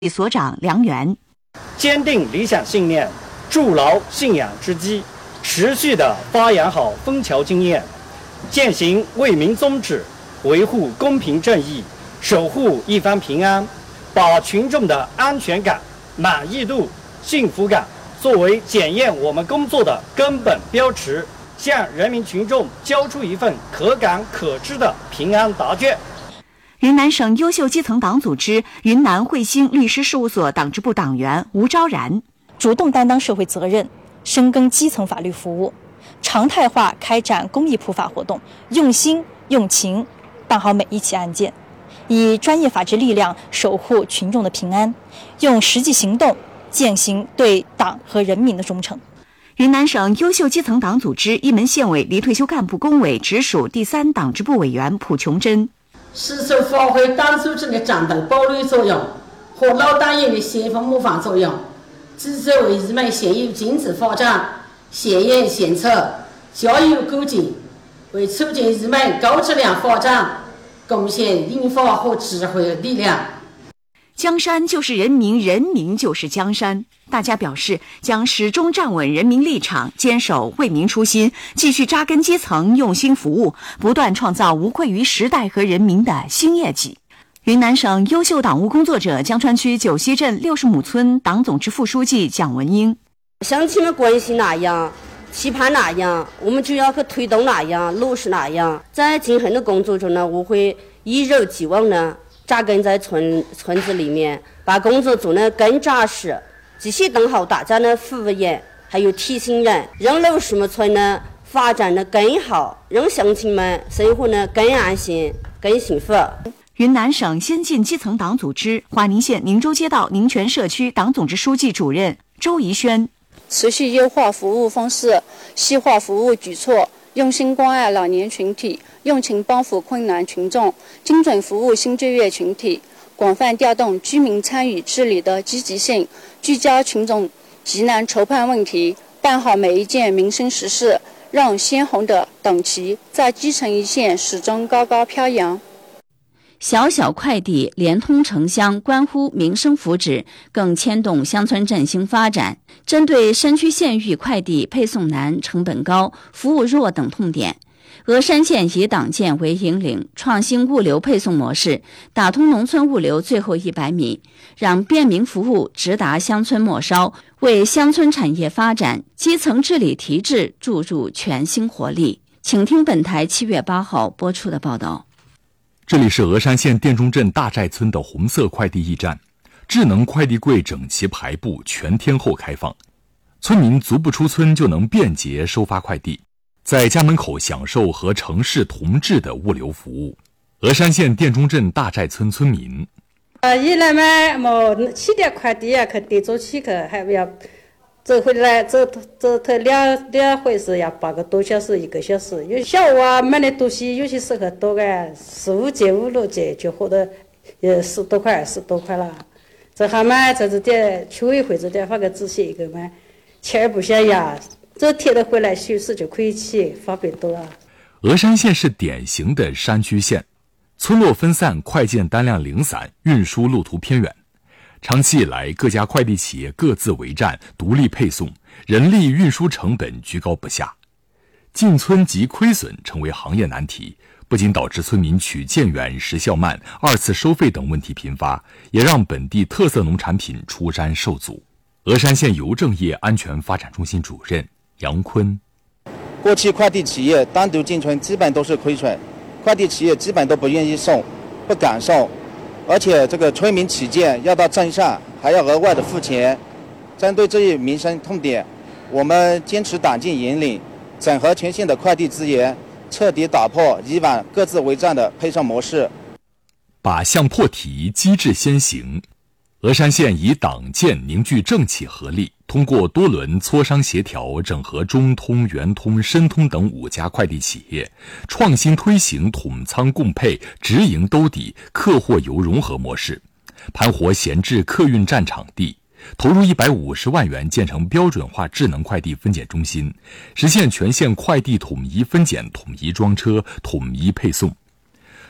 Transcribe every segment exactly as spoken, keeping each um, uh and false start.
所长梁元， 坚定理想信念，筑牢信仰之基，持续地发扬好枫桥经验，践行为民宗旨，维护公平正义，守护一方平安，把群众的安全感、满意度、幸福感作为检验我们工作的根本标尺，向人民群众交出一份可感可知的平安答卷。 云南省优秀基层党组织云南汇兴律师事务所党支部党员吴昭然， 主动担当社会责任，深耕基层法律服务，常态化开展公益普法活动，用心用情办好每一起案件，以专业法治力量守护群众的平安，用实际行动践行对党和人民的忠诚。 云南省优秀基层党组织一门县委离退休干部工委直属第三党支部委员蒲琼珍， 实手发挥党组织的战斗堡垒作用和老党员的先锋模范作用，支持为人民县有经济发展、县研县策、加油鼓劲，为促进人民高质量发展贡献引发和智慧的力量。 江山就是人民，人民就是江山。大家表示将始终站稳人民立场，坚守为民初心，继续扎根基层，用心服务，不断创造无愧于时代和人民的新业绩。云南省优秀党务工作者江川区九溪镇六十亩村党总支副书记蒋文英， 乡亲们关心哪样，期盼哪样，我们就要去推动哪样，落实哪样。在今后的工作中呢，我会一如既往呢扎根在村村子里面，把工作做得更扎实，继续当好大家的服务员，还有提醒人，让六十亩村呢发展得更好，让乡亲们生活呢更安心、更幸福。 云南省先进基层党组织华宁县宁州街道宁泉社区党总支书记主任周怡轩， 持续优化服务方式，细化服务举措，用心关爱老年群体，用情帮扶困难群众，精准服务新就业群体，广泛调动居民参与治理的积极性，聚焦群众急难愁盼问题，办好每一件民生实事，让鲜红的党旗在基层一线始终高高飘扬。 小小快递连通城乡，关乎民生福祉，更牵动乡村振兴发展。针对山区县域快递配送难、成本高、服务弱等痛点，峨山县以党建为引领，创新物流配送模式，打通农村物流最后一百米，让便民服务直达乡村末梢，为乡村产业发展、基层治理提质注入全新活力。请听本台七月八号播出的报道。 这里是峨山县店中镇大寨村的红色快递驿站，智能快递柜整齐排布，全天候开放，村民足不出村就能便捷收发快递，在家门口享受和城市同质的物流服务。峨山县店中镇大寨村村民， 呃，一来嘛，么起点快递啊，去得走起去，还要走回来，走走头两两回是要八个多小时，一个小时。有小娃买的东西，有些时候多个四五节、五六节就获得呃十多块、二十多块了。这还嘛，在这点区委会这点发个纸写一个嘛，钱儿不想要，这贴的回来随时就可以起，方便多了。 峨山县是典型的山区县，村落分散，快件单量零散，运输路途偏远。长期以来，各家快递企业各自为战，独立配送，人力运输成本居高不下，进村即亏损成为行业难题，不仅导致村民取件远、时效慢、二次收费等问题频发，也让本地特色农产品出山受阻。峨山县邮政业安全发展中心主任杨坤， 过去快递企业单独进村基本都是亏损，快递企业基本都不愿意送，不敢送，而且这个村民取件要到镇上还要额外的付钱。针对这一民生痛点，我们坚持党建引领，整合全县的快递资源，彻底打破以往各自为战的配送模式， 把项破题，机制先行。峨山县以党建凝聚政企合力，通过多轮磋商协调，整合中通、圆通、申通等五家快递企业，创新推行统仓共配、直营兜底、客货邮融合模式，盘活闲置客运站场地，投入一百五十万元建成标准化智能快递分拣中心，实现全县快递统一分拣、统一装车、统一配送。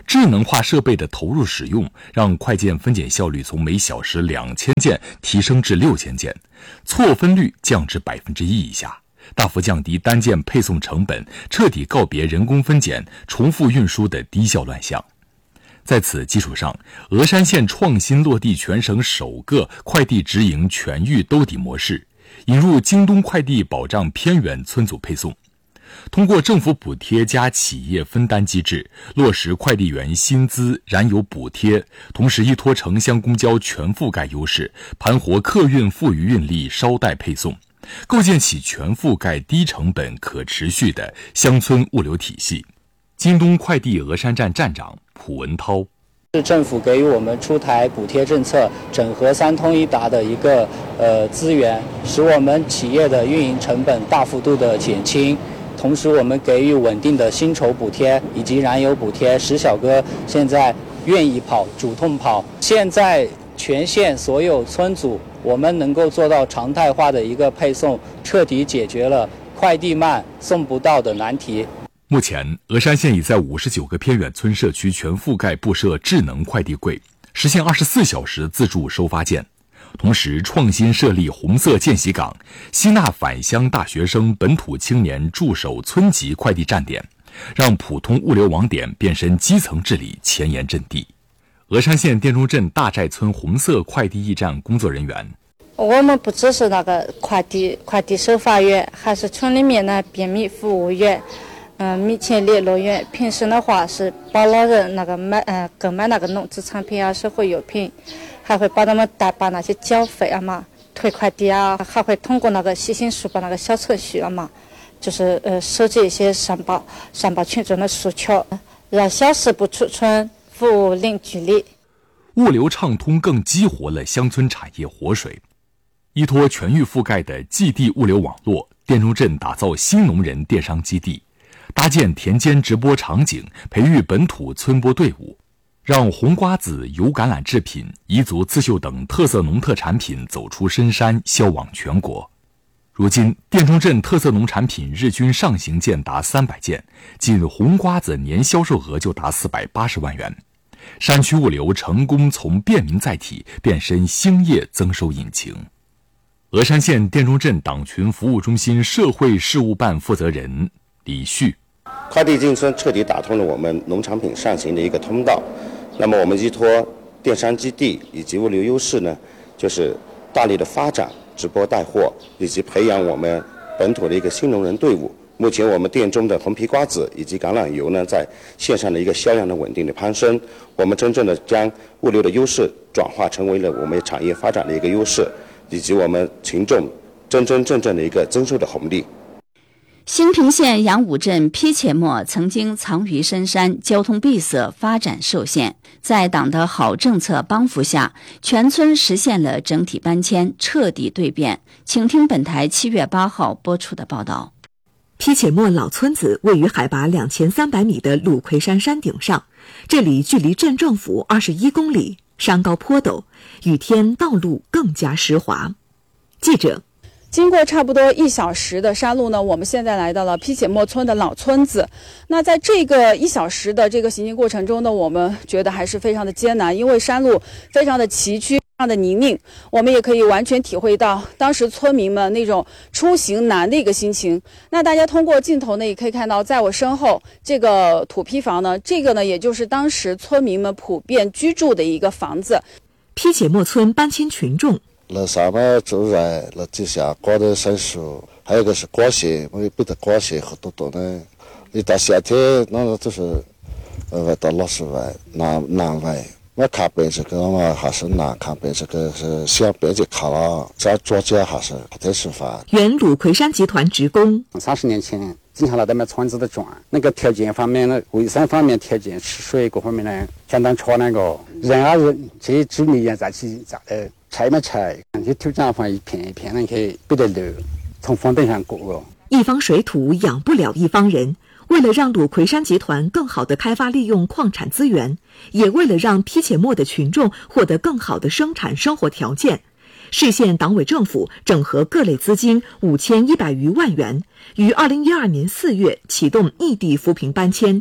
智能化设备的投入使用，让快件分拣效率从每小时两千件提升至六千件，错分率降至百分之一以下，大幅降低单件配送成本，彻底告别人工分拣、重复运输的低效乱象。在此基础上，峨山县创新落地全省首个快递直营全域兜底模式，引入京东快递保障偏远村组配送。通过政府补贴加企业分担机制，落实快递员薪资、燃油补贴，同时依托城乡公交全覆盖优势，盘活客运富余运力捎带配送，构建起全覆盖、低成本、可持续的乡村物流体系。京东快递峨山站站长蒲文涛： 是政府给予我们出台补贴政策，整合三通一达的一个呃资源，使我们企业的运营成本大幅度的减轻。同时，我们给予稳定的薪酬补贴以及燃油补贴，使小哥现在愿意跑、主动跑。现在全县所有村组，我们能够做到常态化的一个配送，彻底解决了快递慢、送不到的难题。 目前，峨山县已在五十九个偏远村社区全覆盖布设智能快递柜，实现二十四小时自助收发件。同时创新设立红色见习岗，吸纳返乡大学生、本土青年驻守村级快递站点，让普通物流网点变身基层治理前沿阵地。峨山县店中镇大寨村红色快递驿站工作人员： 我们不只是那个快递快递收发员，还是村里面的便民服务员，嗯、呃，密切联络员。平时的话是帮老人那个买呃购买那个农资产品啊、社会用品。还会帮他们代把那些缴费啊嘛，退快递啊，还会通过那个细心书把那个小程序啊嘛，就是呃收集一些上报上报群众的诉求，让小事不储存，服务零距离。 物流畅通更激活了乡村产业活水。依托全域覆盖的寄递物流网络，店中镇打造新农人电商基地，搭建田间直播场景，培育本土村播队伍，让红瓜子、油橄榄制品、彝族刺绣等特色农特产品走出深山，销往全国。如今，店中镇特色农产品日均上行件达三百件，仅红瓜子年销售额就达四百八十万元。山区物流成功从便民载体变身兴业增收引擎。峨山县店中镇党群服务中心社会事务办负责人李旭： 快递进村彻底打通了我们农产品上行的一个通道。那么我们依托电商基地以及物流优势呢，就是大力的发展直播带货，以及培养我们本土的一个新农人队伍。目前我们店中的红皮瓜子以及橄榄油呢，在线上的一个销量的稳定的攀升，我们真正的将物流的优势转化成为了我们产业发展的一个优势，以及我们群众真真正正的一个增收的红利。 兴平县杨武镇披且末曾经藏于深山，交通闭塞，发展受限。在党的好政策帮扶下，全村实现了整体搬迁，彻底蜕变。请听本台七月八号播出的报道。 披且末老村子位于海拔两千三百米的鲁魁山山顶上，这里距离镇政府二十一公里，山高坡陡，雨天道路更加湿滑。记者。 经过差不多一小时的山路呢，我们现在来到了披且末村的老村子。那在这个一小时的这个行进过程中呢，我们觉得还是非常的艰难，因为山路非常的崎岖，非常的泥泞。我们也可以完全体会到当时村民们那种出行难的一个心情。那大家通过镜头呢，也可以看到，在我身后这个土坯房呢，这个呢也就是当时村民们普遍居住的一个房子。 披且末村搬迁群众。 那上面走人，那底下挂的生树，还有个是瓜鞋，我也不得瓜鞋好多多的。一到夏天，那个就是呃到老师外南南外，我看边这个嘛还是南，看边这个是想边就看了，在左脚还是不太吃饭。 原鲁魁山集团职工， 三十年前经常来咱们村子的转，那个条件方面呢，卫生方面条件、吃水各方面呢，相当差那个。人啊人，这居民也在起在呃。拆没拆？这土长房一片一片的去不得流，从房顶上过了。 一方水土养不了一方人。为了让鲁魁山集团更好地开发利用矿产资源，也为了让披且末的群众获得更好的生产生活条件，市县党委政府整合各类资金五千一百余万元，于二零一二年四月启动异地扶贫搬迁。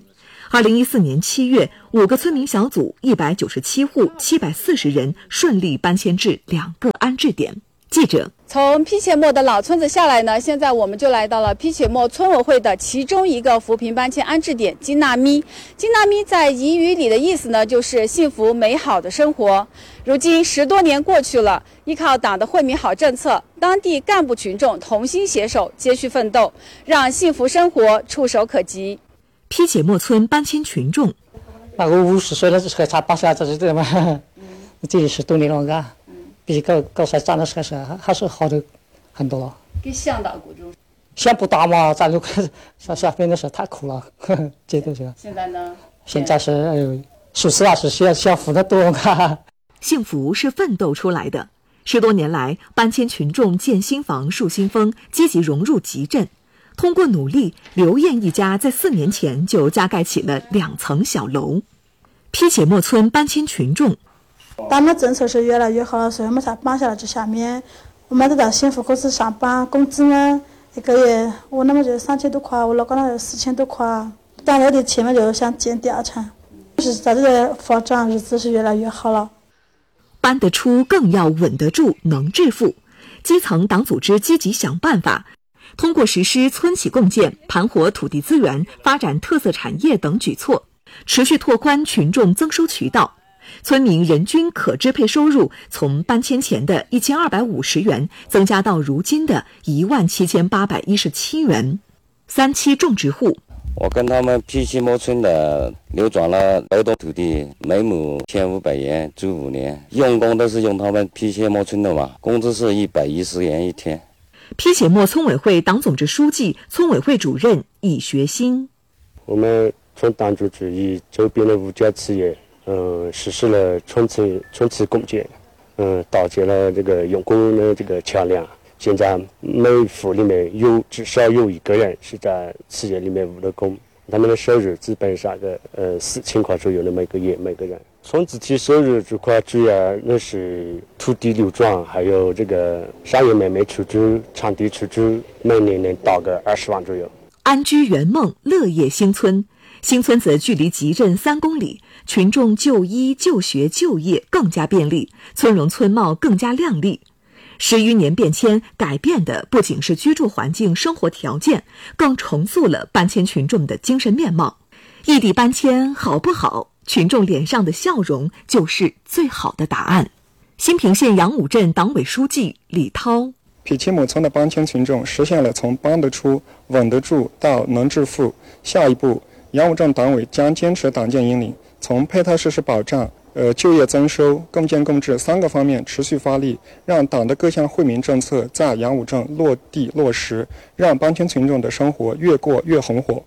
二零一四年七月，五个村民小组一百九十七户七百四十人顺利搬迁至两个安置点。记者从皮切莫的老村子下来呢，现在我们就来到了皮切莫村委会的其中一个扶贫搬迁安置点金纳咪。金纳咪在彝语里的意思呢，就是幸福美好的生活。如今十多年过去了，依靠党的惠民好政策，当地干部群众同心携手，接续奋斗，让幸福生活触手可及。 皮切莫村搬迁群众， 那我五十岁了，还差八十来岁这嘛，这里十多年了，嘎。比高高山长得还是还是好的很多了。 跟乡大古种， 乡不大嘛，咱就上下边的时候太苦了，呵呵这都是。 现在呢？ 现在是哎呦，属实啊，是幸幸福的多哈。 幸福是奋斗出来的。十多年来，搬迁群众建新房、树新风，积极融入集镇。通过努力，刘燕一家在四年前就加盖起了两层小楼。皮切莫村搬迁群众。 党的政策是越来越好了，所以我们才搬下来这下面。我们都到幸福公司上班，工资呢一个月我那么就三千多块，我老公那就四千多块。但有的前面就想建第二层，就是在这个发展，日子是越来越好了。 搬得出更要稳得住，能致富。基层党组织积极想办法，通过实施村企共建、盘活土地资源、发展特色产业等举措，持续拓宽群众增收渠道。村民人均可支配收入从搬迁前的一千二百五十元增加到如今的一万七千八百一十七元。三期种植户， 我跟他们皮切莫村的流转了劳动土地，每亩千五百元，租五年，用工都是用他们皮切莫村的嘛，工资是一百一十元一天。 皮切莫村委会党总支书记、村委会主任易学新， 我们村党组织与周边的五家企业。嗯，实施了村企村企共建，嗯，导致了这个用工的这个强量。现在每户里面有至少有一个人是在企业里面务的工，他们的收入基本上个呃四千块左右的每个月每个人。村自体收入这块主要那是土地流转，还有这个商业买卖出租、场地出租，每年能到个二十万左右。 安居圆梦，乐业新村。新村子距离集镇三公里，群众就医、就学、就业更加便利，村容村貌更加亮丽。十余年变迁，改变的不仅是居住环境、生活条件，更重塑了搬迁群众的精神面貌。异地搬迁好不好？群众脸上的笑容就是最好的答案。新平县杨武镇党委书记李涛， 皮切莫村的搬迁群众实现了从搬得出、稳得住到能致富。下一步，杨武镇党委将坚持党建引领，从配套设施保障、呃就业增收、共建共治三个方面持续发力，让党的各项惠民政策在杨武镇落地落实，让搬迁群众的生活越过越红火。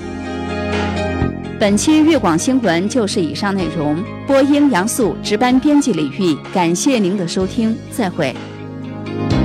本期粤广新闻就是以上内容，播音杨素，值班编辑李玉，感谢您的收听，再会。